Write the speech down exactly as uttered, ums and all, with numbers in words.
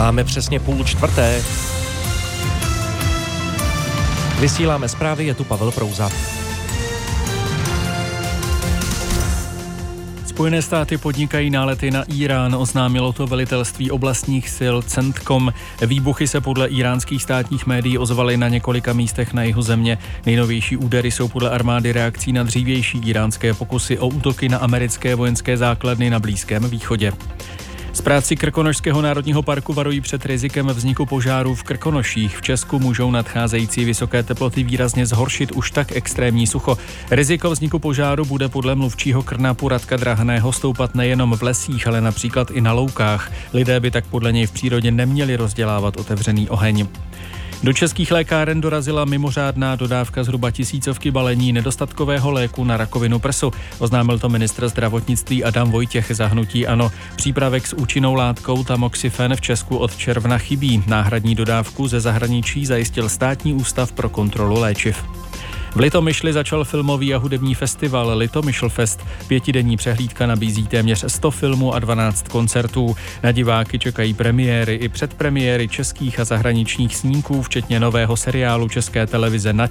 Máme přesně půl čtvrté. Vysíláme zprávy, je tu Pavel Prouza. Spojené státy podnikají nálety na Írán, oznámilo to velitelství oblastních sil CENTCOM. Výbuchy se podle íránských státních médií ozvaly na několika místech na jihu země. Nejnovější údery jsou podle armády reakcí na dřívější íránské pokusy o útoky na americké vojenské základny na Blízkém východě. Správci Krkonošského národního parku varují před rizikem vzniku požárů v Krkonoších. V Česku můžou nadcházející vysoké teploty výrazně zhoršit už tak extrémní sucho. Riziko vzniku požáru bude podle mluvčího Krnapu Radka Drahaného stoupat nejenom v lesích, ale například i na loukách. Lidé by tak podle něj v přírodě neměli rozdělávat otevřený oheň. Do českých lékáren dorazila mimořádná dodávka zhruba tisícovky balení nedostatkového léku na rakovinu prsu. Oznámil to ministr zdravotnictví Adam Vojtěch za hnutí ANO. Přípravek s účinnou látkou tamoxifen v Česku od června chybí. Náhradní dodávku ze zahraničí zajistil Státní ústav pro kontrolu léčiv. V Litomyšli začal filmový a hudební festival Litomyšl Fest. Pětidenní přehlídka nabízí téměř sto filmů a dvanáct koncertů. Na diváky čekají premiéry i předpremiéry českých a zahraničních snímků, včetně nového seriálu České televize Na